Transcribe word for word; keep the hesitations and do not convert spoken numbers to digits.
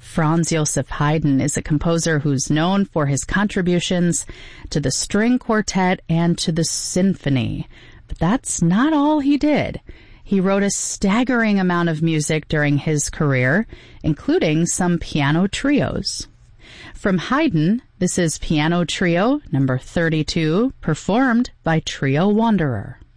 Franz Joseph Haydn is a composer who's known for his contributions to the string quartet and to the symphony. But that's not all he did. He wrote a staggering amount of music during his career, including some piano trios. From Haydn, this is Piano Trio number thirty-two, performed by Trio Wanderer.